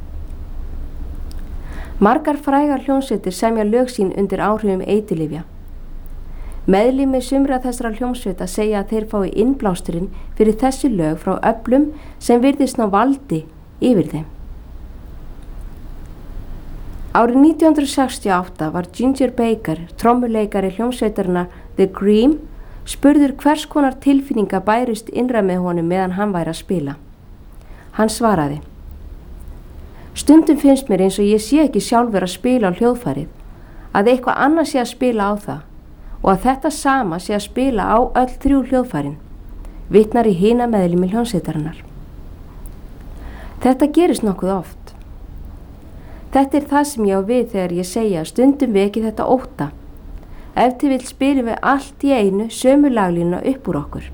Margar frægar hljónsveitir semja lög sín undir áhrifum eitilifja. Meðlimir sumra þessara hljómsveita segja að þeir fái innblásturinn fyrir þessi lög frá öflum sem virðist ná valdi yfir þeim. Árið 1968 var Ginger Baker, trommuleikari hljómsveitarinnar The Cream, spurður hvers konar tilfinninga bærust innra með honum meðan hann væri að spila. Hann svaraði: Stundum finnst mér eins og ég sé ekki sjálfur að spila á hljóðfærið, að eitthvað annað sé að spila á það og að þetta sama sé að spila á öll 3 hljóðfærin, vitnar í hina meðlimi hljómsveitarinnar. Þetta gerist nokkuð oft. Þetta er það sem ég á við þegar ég segja að stundum veki þetta ótta. Ef til vill spilum við allt í einu sömu laglínuna upp úr okkur.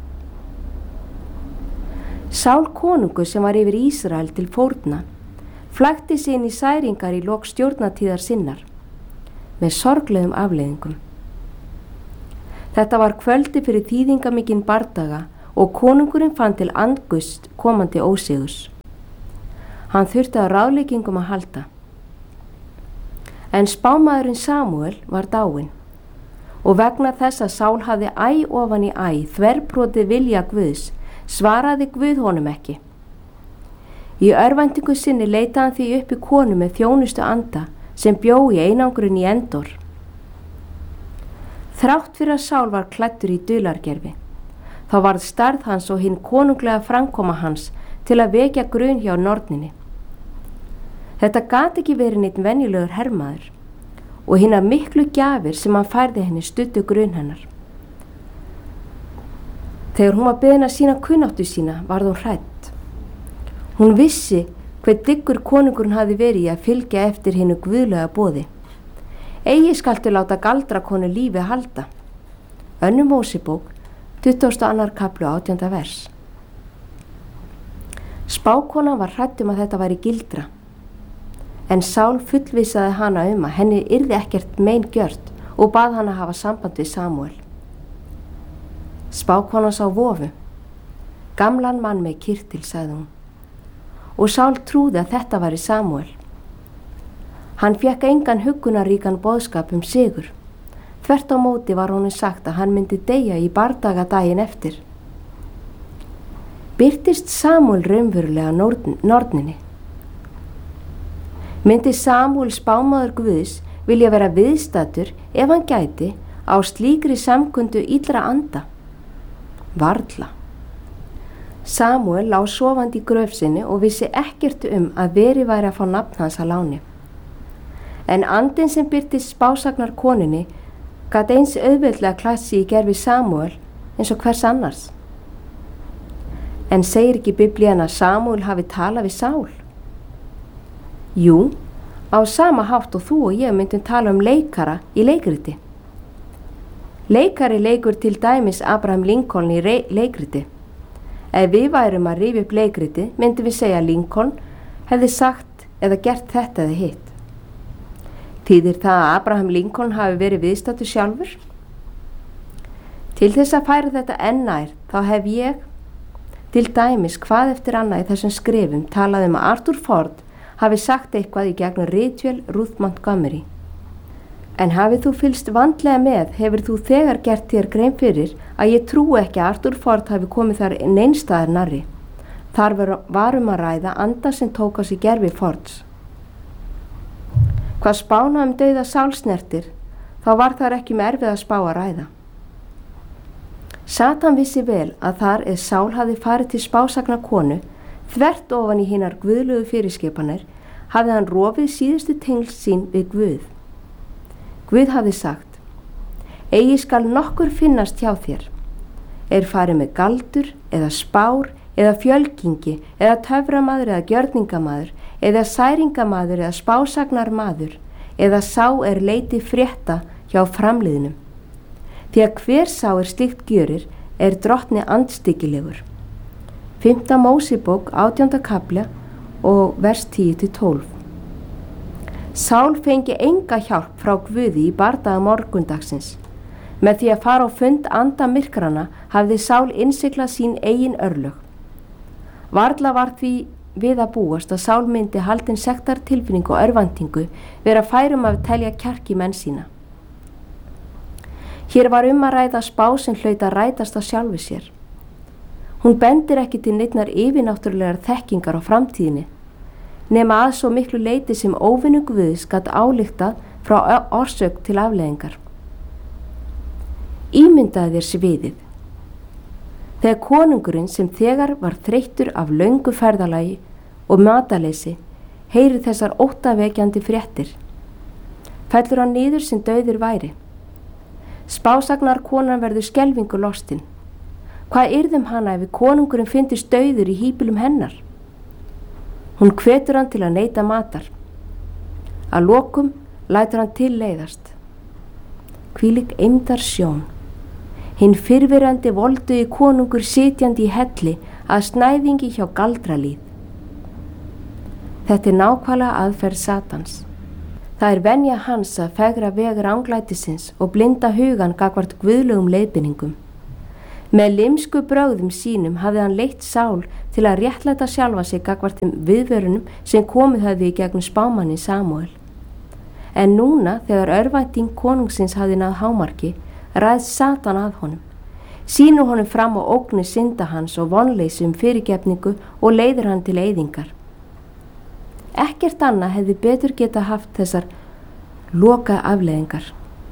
Sál konungur sem var yfir Ísrael til fórna flækti sig inn í særingar í lok stjórnatíðar sinnar með sorglegum afleiðingum. Þetta var kvöldi fyrir þýðingamikinn bardaga og konungurinn fann til andgust komandi ósigurs. Hann þurfti á ráðleggingum að halda. En spámaðurinn Samúel var dáinn og vegna þess að Sál hafði æ ofan í æ þverbrotið vilja Guðs, svaraði Guð honum ekki. Í örvæntingu sinni leitaði hann því upp í konu með þjónustu anda sem bjó í einangrun í Endor. Þrátt fyrir að Sál var klæddur í dulargervi, þá varð stærð hans og hinn konunglega framkoma hans til að vekja grun hjá norninni. Þetta gat ekki verið neitt venjulegur hermaður og hinar miklu gjafir sem hann færði henni studdu grun hennar. Þegar hún var beðin að sýna kunnáttu sína varð hún hrædd. Hún vissi hver dyggur konungurinn hafði verið í að fylgja eftir hinnu guðlega boði. Eigi skaltu láta galdrakonu lífi halda. Önnur Mósebók, 22. kapli 18. vers. Spákonan var hrædd að þetta væri gildra. En Sál fullvissaði hana að henni yrði ekkert mein gjört og bað hana hafa samband við Samúel. Spákonan sá vofu. Gamlan mann með kyrtil, sagði hún. Og Sál trúði að þetta væri Samúel. Hann fékk engan huggunaríkan boðskap sigur. Þvert á móti var honum sagt að hann myndi deyja í bardaga daginn eftir. Birtist Samúel raunverulega norninni? Myndi Samúel spámaður Guðs vilja vera viðstaddur ef hann gæti á slíkri samkundu illra anda? Varla. Samúel lá sofandi í gröf sinni og vissi ekkert að veri væri að fá nafn hans að láni. En andinn sem birtist spásagnar koninni gat eins auðveldlega klassi í gerfi Samúel eins og hvers annars. En segir ekki Biblían að Samúel hafi talað við Sál? Jú, á sama hátt og þú og ég myndum tala leikara í leikriti. Leikari leikur til dæmis Abraham Lincoln í leikriti. Ef við værum að rifja upp leikriti, myndum við segja að Lincoln hefði sagt eða gert þetta eða hitt. Þýðir það að Abraham Lincoln hafi verið viðstaddur sjálfur? Til þess að færa þetta enn nær, þá hef ég, til dæmis hvað eftir annað í þessum skrifum, talað að Arthur Ford hafi sagt eitthvað í gegnum ritvél Ruth Montgomery. En hafið þú fylgst vandlega með, hefur þú þegar gert þér grein fyrir að ég trúi ekki að Arthur Ford hafi komið þar neinstaðar nærri. Þar var að ræða anda sem tók á sig gerfi Fords. Hvað spána dauða Sáls snertir, þá var þar ekki með erfið að spá að ræða. Satan vissi vel að þar Sál hafði farið til spásagna konu, þvert ofan í hinar guðlegu fyrirskipanir, hafði hann rofið síðustu tengsl sín við Guð. Guð hafði sagt, eigi skal nokkur finnast hjá þér, farið með galdur eða spár eða fjölkingi eða töframaður eða gjörningamaður eða særingamaður eða spásagnarmaður eða sá leiti frétta hjá framliðnum. Því að hver sá slíkt gjörir drottni andstyggilegur. 5. Mósebók 18. kapla og vers 10-12. Sál fengi enga hjálp frá Guði í bardaga morgundagsins. Með því að fara á fund anda myrkrana hafði Sál innsiglað sín eigin örlög. Varla var því við að búast að Sál myndi haldin sektartilfinningu og örvæntingu vera færum að telja kjark í menn sína. Hér var að ræða spá sem hlaut að rætast á sjálfu sér. Hún bendir ekki til neinnar yfirnáttúrulegar þekkingar á framtíðinni, nema að svo miklu leyti sem óvinnu Guðs gat ályktað frá orsök til afleiðingar. Ímyndaði þér sviðið. Þegar konungurinn sem þegar var þreyttur af löngu ferðalagi og mataleysi heyrir þessar óttavekjandi fréttir. Fellur hann niður sem dauður væri. Spásagnar konan verður skelfingu lostin. Hvað yrðum hana ef konungurinn fyndist dauður í híbýlum hennar? Hún hvetur hann til að neita matar. Að lokum lætur hann til leiðast. Hvílík eymdar sjón. Hinn fyrrverandi voldugi konungur sitjandi í helli að snæðingi hjá galdralíð. Þetta nákvæmlega aðferð Satans. Það venja hans að fegra vegur anglætisins og blinda hugan gagvart guðlegum leiðbeiningum. Með limsku brögðum sínum hafði hann leitt Sál til að réttlæta sjálfa sig gagnvart þeim viðvörunum sem komið hafði í gegnum spámanni Samúel. En núna, þegar örvænting konungsins hafði náð hámarki, ræðst Satan að honum, sýnir honum fram á ógni synda hans og vonleysi fyrirgefningu og leiðir hann til eyðingar. Ekkert annað hefði betur geta haft þessar loka afleiðingar.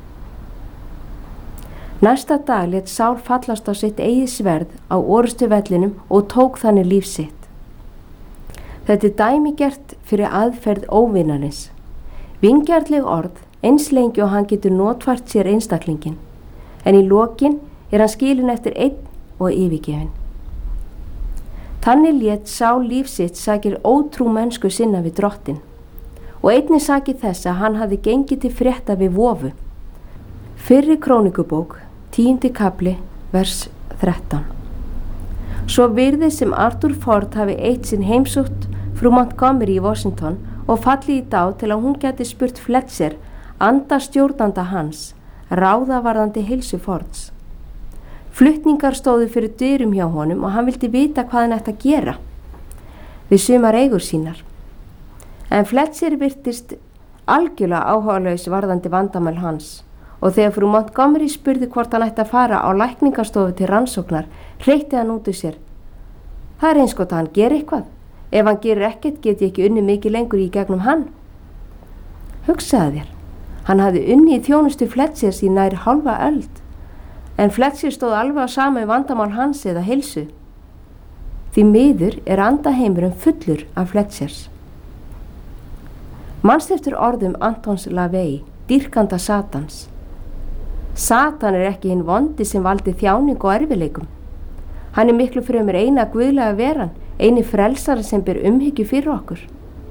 Næsta dag lét Sál fallast á sitt eigið sverð á orustuvellinum og tók þannig líf sitt. Þetta dæmigert fyrir aðferð óvinarins. Vingjarnleg orð, eins lengi og hann getur notfært sér einstaklingin, en í lokin hann skilinn eftir einn og yfirgefinn. Þannig lét Sál líf sitt sakir ótrú mennsku sinna við drottin og einnig sakir þess að hann hafði gengið til frétta við vofu. Fyrri Krónikubók, 10. kapli, vers 13. Svo virðist sem Arthur Ford hafi eitt sinn heimsótt frú Montgomery í Washington og fallið í dag til að hún geti spurt Fletcher, andastjórnanda hans, ráðavarðandi heilsu Fords. Flutningar stóðu fyrir dyrum hjá honum og hann vildi vita hvað hann ætti að gera við sumar eigur sínar. En Fletcher virtist algjörlega áhugalaus varðandi vandamál hans og þegar frú Montgomery spurði hvort hann ætti að fara á lækningastofu til rannsóknar, hreytti hann út úr sér. Það eins gott að hann geri eitthvað. Ef hann gerir ekkert get ég ekki unnið mikið lengur í gegnum hann. Hugsaðu þér, hann hafði unnið í þjónustu Fletchers í nær hálfa öld. En Fletcher stóð alveg á sama vandamál hans eða heilsu. Því miður andaheimurinn fullur af Fletchers. Manstu eftir orðum Antons LaVey, dýrkanda Satans. Satan ekki hinn vondi sem valdi þjáningu og erfileikum. Hann miklu fremur eina guðlega veran, eini frelsari sem ber umhyggju fyrir okkur.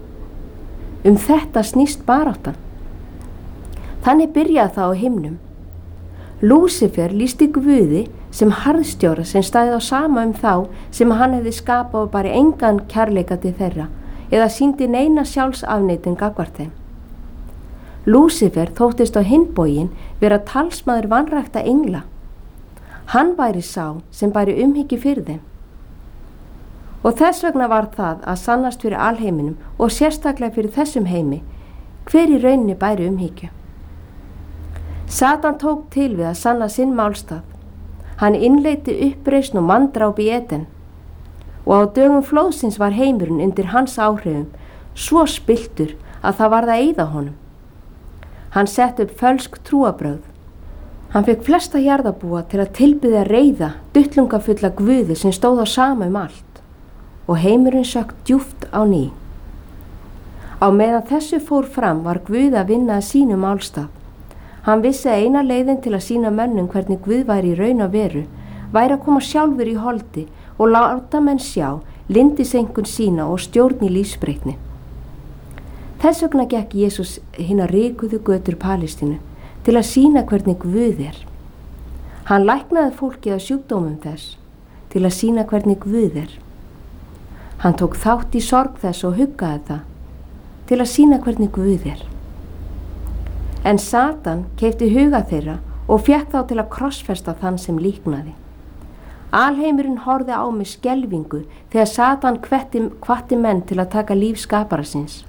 Þetta snýst baráttan. Þannig byrjaði það á himnum. Lúsifer lýsti Guði sem harðstjóra sem stæði á sama þá sem hann hefði skapað og bara engan kærleika til þeirra eða sýndi neina sjálfsafneitun gagnvart þeim. Lúsifer þóttist á hinn bóginn vera talsmaður vanrækta engla. Hann væri sá sem bæri umhyggju fyrir þeim. Og þess vegna var það að sannast fyrir alheiminum og sérstaklega fyrir þessum heimi hver í rauninni bæri umhyggju. Satan tók til við að sanna sinn málstað. Hann innleiddi uppreisn og manndráp í Eden og á dögum flóðsins var heimurinn undir hans áhrifum svo spilltur að það varð að eyða honum. Hann setti upp fölsk trúarbrögð. Hann fekk flesta jarðarbúa til að tilbiðja reiða, duttlungafulla guði sem stóð á sama allt og heimurinn sökk djúpt á ný. Á meðan þessu fór fram var Guð að vinna að sínum málstað. Hann vissi að eina leiðin til að sýna mönnum hvernig Guð væri í raun og veru væri að koma sjálfur í holdi og láta menn sjá lindisengun sína og stjórn í lífsbreytni. Þess vegna gekk Jesús hinar rikuðu götur Palestínu til að sýna hvernig Guð Hann læknaði fólkið á sjúkdómum þess til að sýna hvernig Guð Hann tók þátt í sorg þess og huggaði það til að sýna hvernig Guð En Satan keypti huga þeirra og fékk þá til að krossfesta þann sem líknaði. Alheimurinn horfði á með skelfingu þegar Satan hvatti menn til að taka líf skapara síns.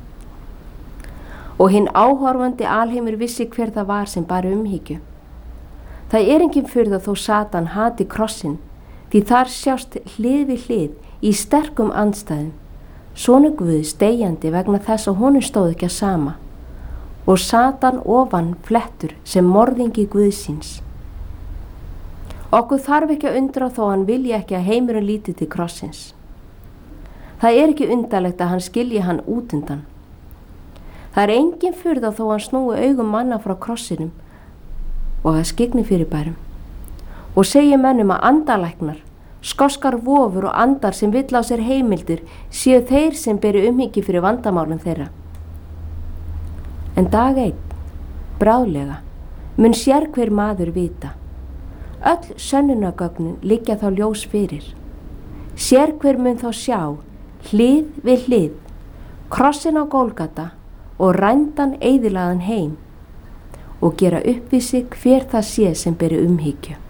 Og hinn áhorfandi alheimur vissi hver það var sem bar umhyggju. Það engin furða þó Satan hati krossin, því þar sjást hlið við hlið í sterkum andstæðum, sonur Guðs deyjandi vegna þess að honum stóð ekki að sama. Og Satan ofan flettur sem morðingi Guðsins. Okkur þarf ekki að undra þó hann vilji ekki að heimurinn líti til krossins. Það ekki undarlegt að hann skilji hann út undan. Það engin furða þó hann snúi augum manna frá krossinum og að skygni fyrirbærum og segi mönnum að andalæknar, skoskar vofur og andar sem vill á sér heimildir séu þeir sem beri umhyggju fyrir vandamálum þeirra. En dag einn, bráðlega, mun sér hver maður vita. Öll sönnunargögnin liggja þá ljós fyrir. Sér hver mun þá sjá, hlið við hlið, krossin á Gólgata og rændan eyðilagan heim. og gera upp við sig hver það sé sem beri umhyggju.